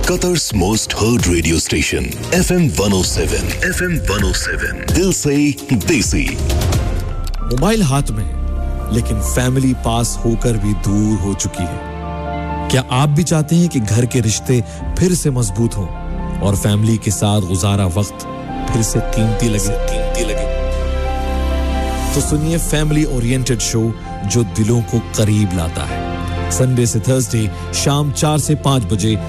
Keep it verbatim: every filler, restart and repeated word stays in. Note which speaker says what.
Speaker 1: Qatar's most heard radio station, F M one oh seven. F M one oh seven. Dil se desi.
Speaker 2: Mobile हाथ में है, लेकिन family पास होकर भी दूर हो चुकी है। क्या आप भी चाहते हैं कि घर के रिश्ते फिर से मजबूत हों और फैमिली के साथ गुजारा वक्त फिर से कीमती लगे कीमती लगे तो सुनिए फैमिली ओरिएंटेड शो जो दिलों को करीब लाता है। संडे से थर्सडे शाम चार से पाँच बजे